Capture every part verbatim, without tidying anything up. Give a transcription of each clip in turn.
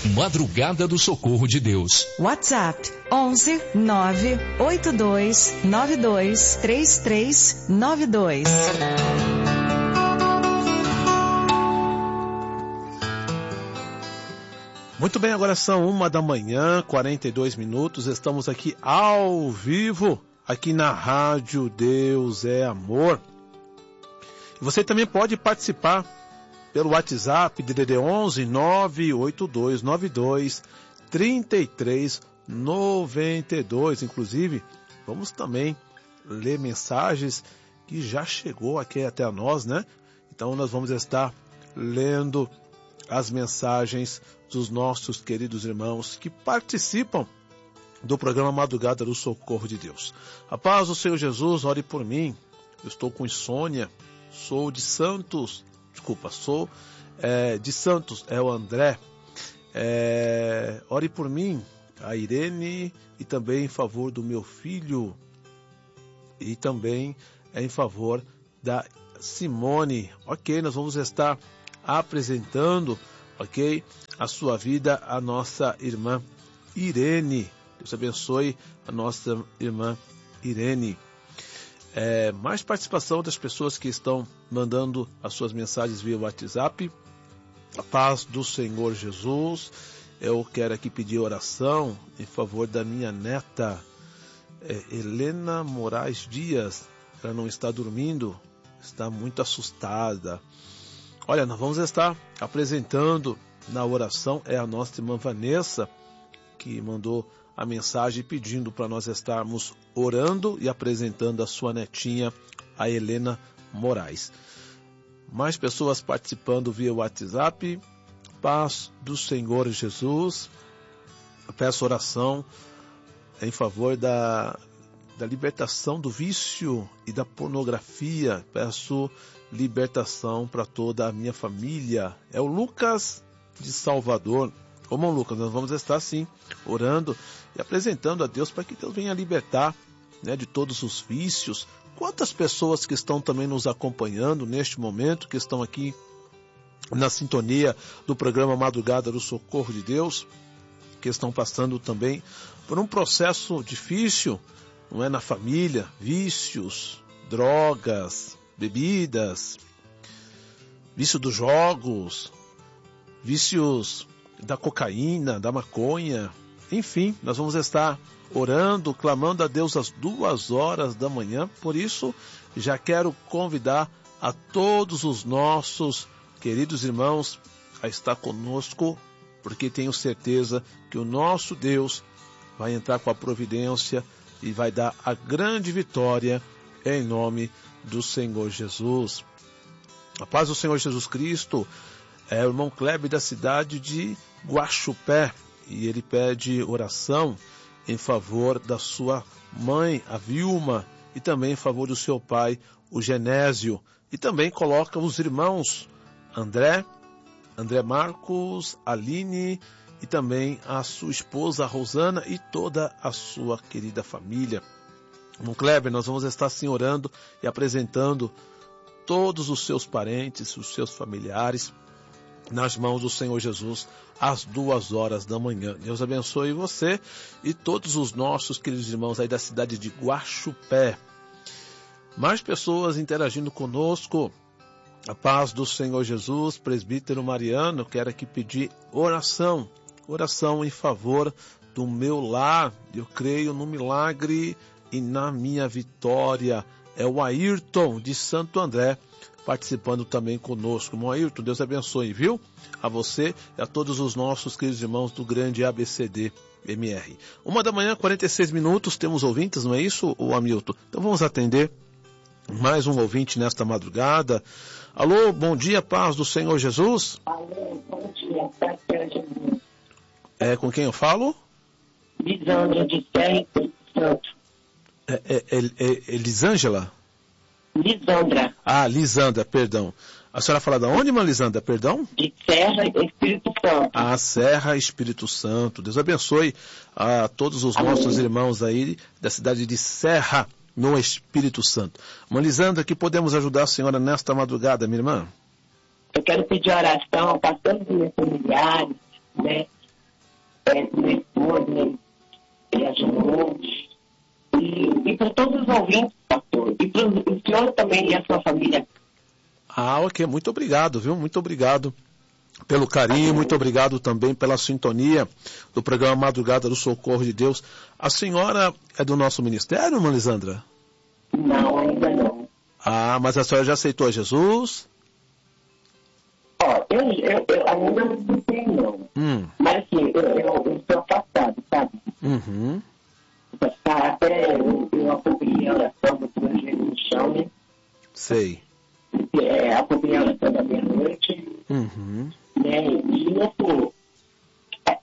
Madrugada do Socorro de Deus. WhatsApp onze nove oito dois nove dois três três nove dois. Muito bem, agora são uma da manhã, quarenta e dois minutos. Estamos aqui ao vivo, aqui na Rádio Deus é Amor. E você também pode participar pelo WhatsApp D D D onze nove oito dois nove dois três três nove dois. Inclusive, vamos também ler mensagens que já chegou aqui até nós, né? Então nós vamos estar lendo as mensagens dos nossos queridos irmãos que participam do programa Madrugada do Socorro de Deus. A paz do Senhor Jesus, ore por mim. Eu estou com insônia, sou de Santos, desculpa, sou é, de Santos, é o André. É, ore por mim, a Irene, e também em favor do meu filho, e também é em favor da Simone. Ok, nós vamos estar apresentando, ok, a sua vida, a nossa irmã Irene. Deus abençoe a nossa irmã Irene. É, mais participação das pessoas que estão mandando as suas mensagens via WhatsApp. A paz do Senhor Jesus. Eu quero aqui pedir oração em favor da minha neta, é, Helena Moraes Dias. Ela não está dormindo, está muito assustada. Olha, nós vamos estar apresentando na oração, é a nossa irmã Vanessa, que mandou a mensagem pedindo para nós estarmos orando e apresentando a sua netinha, a Helena Moraes. Mais pessoas participando via WhatsApp. Paz do Senhor Jesus. Eu peço oração em favor da, da libertação do vício e da pornografia. Peço libertação para toda a minha família. É o Lucas de Salvador. Ô, irmão Lucas, nós vamos estar sim orando e apresentando a Deus para que Deus venha libertar, né, de todos os vícios. Quantas pessoas que estão também nos acompanhando neste momento, que estão aqui na sintonia do programa Madrugada do Socorro de Deus, que estão passando também por um processo difícil, não é, na família, vícios, drogas, bebidas, vício dos jogos, vícios da cocaína, da maconha, enfim, nós vamos estar orando, clamando a Deus às duas horas da manhã. Por isso, já quero convidar a todos os nossos queridos irmãos a estar conosco, porque tenho certeza que o nosso Deus vai entrar com a providência e vai dar a grande vitória em nome do Senhor Jesus. A paz do Senhor Jesus Cristo. É o irmão Kleber da cidade de Guaxupé, e ele pede oração em favor da sua mãe, a Vilma, e também em favor do seu pai, o Genésio, e também coloca os irmãos André, André Marcos, Aline, e também a sua esposa Rosana e toda a sua querida família. Irmão Kleber, nós vamos estar assim orando e apresentando todos os seus parentes, os seus familiares, nas mãos do Senhor Jesus, às duas horas da manhã. Deus abençoe você e todos os nossos queridos irmãos aí da cidade de Guaxupé. Mais pessoas interagindo conosco. A paz do Senhor Jesus. Presbítero Mariano, quero aqui pedir oração. Oração em favor do meu lar. Eu creio no milagre e na minha vitória. É o Ayrton de Santo André, participando também conosco. Irmão Ayrton, Deus abençoe, viu? A você e a todos os nossos queridos irmãos do grande A B C D M R. Uma da manhã, quarenta e seis minutos, temos ouvintes, não é isso, o Hamilton? Então vamos atender mais um ouvinte nesta madrugada. Alô, bom dia, paz do Senhor Jesus. Alô, bom dia, paz do Senhor Jesus. É com quem eu falo? Lisângela de Serra e Santo. É, é, é, é Elisângela? Lisandra. Ah, Lisandra, perdão. A senhora fala de onde, irmã Lisandra, perdão? De Serra e Espírito Santo. Ah, Serra, Espírito Santo. Deus abençoe a todos os Amém. Nossos irmãos aí da cidade de Serra, no Espírito Santo. Irmã Lisandra, que podemos ajudar a senhora nesta madrugada, minha irmã? Eu quero pedir oração para todos os meus familiares, né? é, do meu esposo, né? Ele ajudou. E, e para todos os ouvintes, pastor. E para o senhor também e a sua família. Ah, ok. Muito obrigado, viu? Muito obrigado pelo carinho, muito obrigado também pela sintonia do programa Madrugada do Socorro de Deus. A senhora é do nosso ministério, irmã Lisandra? Não, ainda não. Ah, mas a senhora já aceitou Jesus? Ó, eu, eu, eu ainda não sei não. Hum. Mas assim, eu, eu, eu sou afastado, sabe? Uhum. Até eu, eu acompanhei a oração do Evangelho no chão, né? Sei. É, acompanhei a oração da meia-noite. Uhum. Né? E assim, é,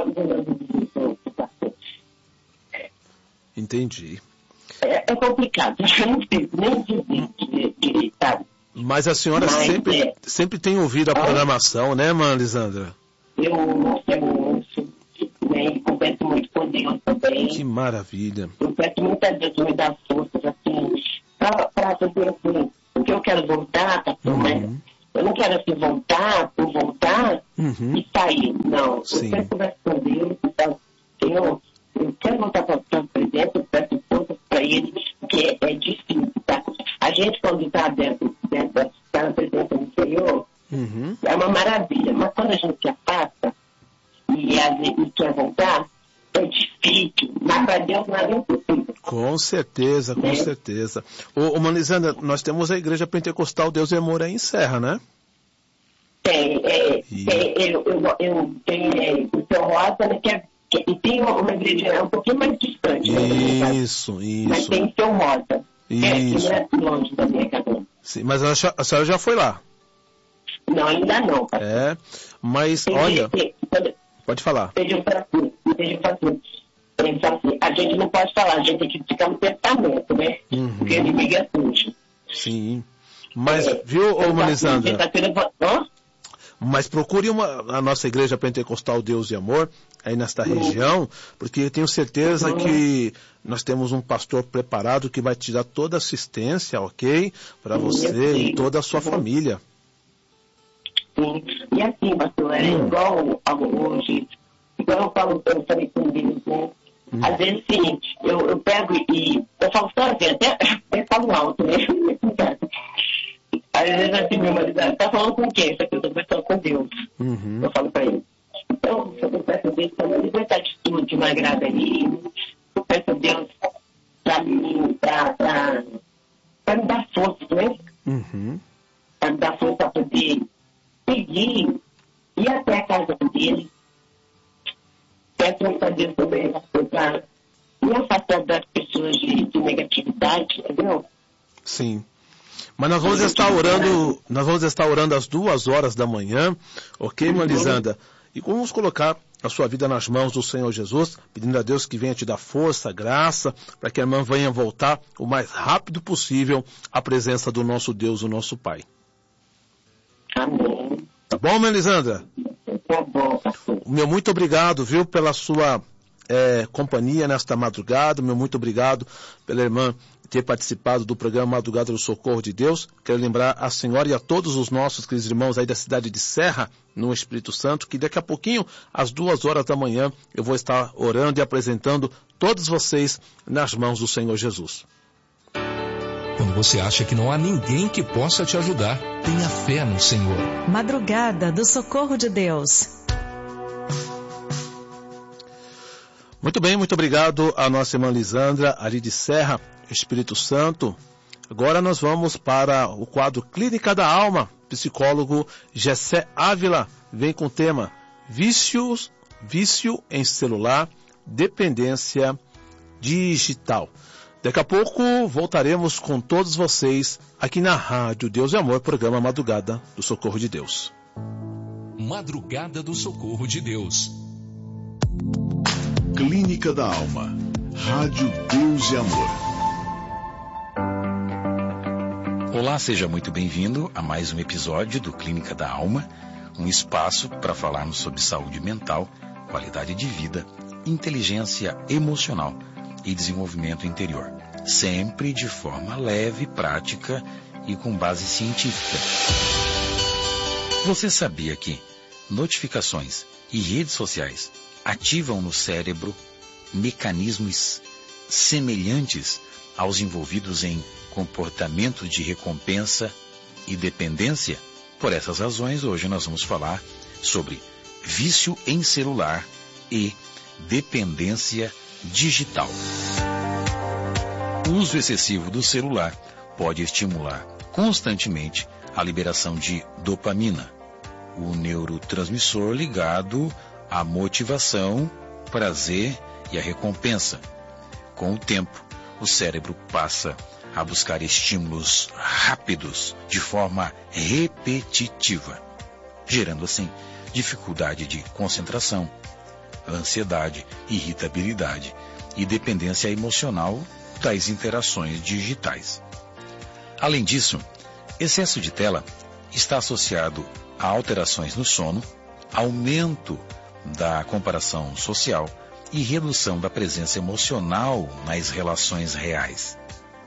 Entendi. é, é complicado, eu não sei nem dizer direito, sabe? Mas a senhora Mas, sempre, é, sempre tem ouvido a programação, né, irmã Lisandra? eu não sei muito, né? E converso muito com Deus também. Que maravilha. Eu peço muito a Deus me dar forças, assim, para fazer assim, porque eu quero voltar, tá, Uhum. mas eu não quero assim voltar por voltar Uhum. e sair, não. Sim. Eu quero conversar com Deus, então, Senhor, eu quero voltar para a sua presença, eu peço forças para Ele, porque é, é difícil, tá? A gente, quando está dentro, dentro tá na presença do Senhor, Uhum. é uma maravilha, mas quando a gente se afasta e, às vezes, quer voltar, é difícil, mas para Deus nada é impossível. Com certeza, com É. certeza. Ô, ô, irmã Lisandra, nós temos a Igreja Pentecostal Deus e Amor aí em Serra, né? Tem, é, E- tem, eu, eu, eu tenho é, o seu Rosa, né, que é, que, e tem uma igreja um pouquinho mais distante, né, sabe? Isso, Mas isso. tem o seu Rosa, que é, que Isso. não é longe da minha casa. Sim, mas a, cha- a senhora já foi lá. Não, ainda não. Pastor. É, mas Tem olha, gente que, quando pode falar. seja assim, seja assim, ele fala assim, a gente não pode falar, a gente tem que ficar no pensamento, né? Uhum. Porque ele liga sujo. Sim. Mas, É, viu, ô, eu irmã falo assim, Lisandra? sexta-feira eu vou- hã? Mas procure uma, a nossa Igreja Pentecostal Deus e Amor, aí nesta região, porque eu tenho certeza que nós temos um pastor preparado que vai te dar toda a assistência, ok? Para você e toda a sua família. Sim. E assim, pastor, é Hum. igual ao- hoje, igual eu falo, eu falei com Deus, né? Hum. Às vezes, sim, eu, eu pego e eu falo sozinha, até, até falo alto, né? Às vezes, assim, meu marido, tá falando com quem? Essa pessoa vai falar com Deus. Uhum. Eu falo pra ele. Então, eu peço a Deus pra me libertar de tudo que não agrada a ele. Eu peço a Deus pra mim, pra, pra, pra me dar força, né? Uhum. Pra me dar força pra poder seguir, ir até a casa dele. Peço a Deus também pra me afastar das pessoas de, de negatividade, entendeu? Sim. Mas nós vamos estar orando, nós vamos estar orando às duas horas da manhã, ok, irmã Lisandra? E vamos colocar a sua vida nas mãos do Senhor Jesus, pedindo a Deus que venha te dar força, graça, para que a irmã venha voltar o mais rápido possível à presença do nosso Deus, o nosso Pai. Amém. Tá bom, irmã Lisandra? Tá bom, pastor. Meu muito obrigado, viu, pela sua é, companhia nesta madrugada. Meu muito obrigado pela irmã ter participado do programa Madrugada do Socorro de Deus. Quero lembrar a senhora e a todos os nossos queridos irmãos aí da cidade de Serra, no Espírito Santo, que daqui a pouquinho, às duas horas da manhã, eu vou estar orando e apresentando todos vocês nas mãos do Senhor Jesus. Quando você acha que não há ninguém que possa te ajudar, tenha fé no Senhor. Madrugada do Socorro de Deus. Muito bem, muito obrigado à nossa irmã Lisandra, ali de Serra, Espírito Santo. Agora nós vamos para o quadro Clínica da Alma. Psicólogo Gessé Ávila vem com o tema Vícios, Vício em Celular, Dependência Digital. Daqui a pouco voltaremos com todos vocês aqui na Rádio Deus e Amor, programa Madrugada do Socorro de Deus. Madrugada do Socorro de Deus. Clínica da Alma. Rádio Deus e Amor. Olá, seja muito bem-vindo a mais um episódio do Clínica da Alma, um espaço para falarmos sobre saúde mental, qualidade de vida, inteligência emocional e desenvolvimento interior, sempre de forma leve, prática e com base científica. Você sabia que notificações e redes sociais ativam no cérebro mecanismos semelhantes aos envolvidos em comportamentos de recompensa e dependência. Por essas razões, hoje nós vamos falar sobre vício em celular e dependência digital. O uso excessivo do celular pode estimular constantemente a liberação de dopamina, o neurotransmissor ligado à motivação, prazer e à recompensa. Com o tempo, o cérebro passa a buscar estímulos rápidos de forma repetitiva, gerando assim dificuldade de concentração, ansiedade, irritabilidade e dependência emocional das interações digitais. Além disso, excesso de tela está associado a alterações no sono, aumento da comparação social e redução da presença emocional nas relações reais.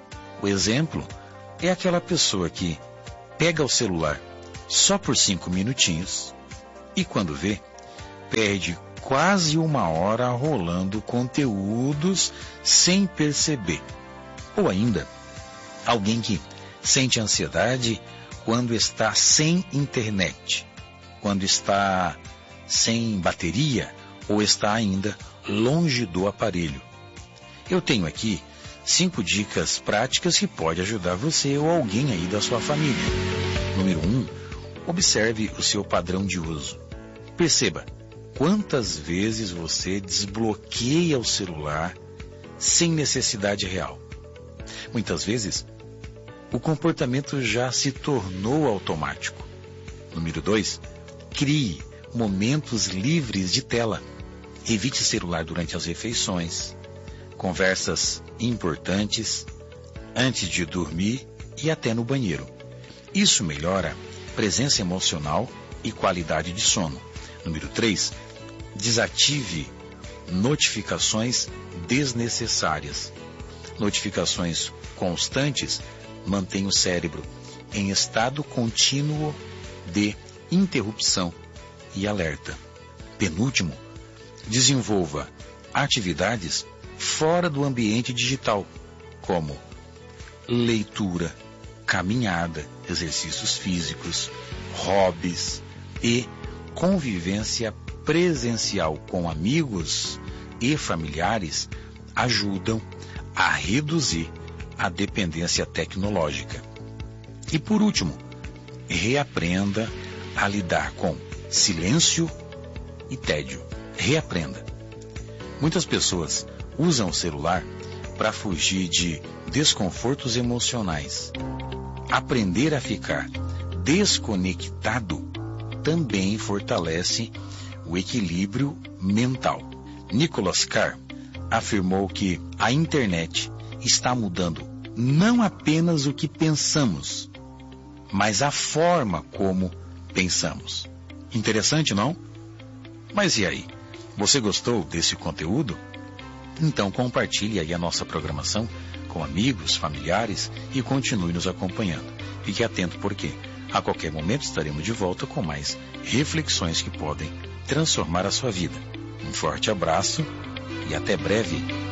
O exemplo é aquela pessoa que pega o celular só por cinco minutinhos e, quando vê, perde quase uma hora rolando conteúdos sem perceber. Ou ainda, alguém que sente ansiedade quando está sem internet, quando está sem bateria ou está ainda longe do aparelho. Eu tenho aqui cinco dicas práticas que podem ajudar você ou alguém aí da sua família. Número um, observe o seu padrão de uso. Perceba quantas vezes você desbloqueia o celular sem necessidade real. Muitas vezes, o comportamento já se tornou automático. Número dois, crie momentos livres de tela. Evite celular durante as refeições, conversas importantes, antes de dormir e até no banheiro. Isso melhora presença emocional e qualidade de sono. Número três, desative notificações desnecessárias. Notificações constantes mantêm o cérebro em estado contínuo de interrupção e alerta. Penúltimo, desenvolva atividades fora do ambiente digital, como leitura, caminhada, exercícios físicos, hobbies e convivência presencial com amigos e familiares ajudam a reduzir a dependência tecnológica. E por último, reaprenda a lidar com silêncio e tédio. Reaprenda. Muitas pessoas usam o celular para fugir de desconfortos emocionais. Aprender a ficar desconectado também fortalece o equilíbrio mental. Nicholas Carr afirmou que a internet está mudando não apenas o que pensamos, mas a forma como pensamos. Interessante, não? Mas e aí? Você gostou desse conteúdo? Então compartilhe aí a nossa programação com amigos, familiares e continue nos acompanhando. Fique atento porque a qualquer momento estaremos de volta com mais reflexões que podem transformar a sua vida. Um forte abraço e até breve.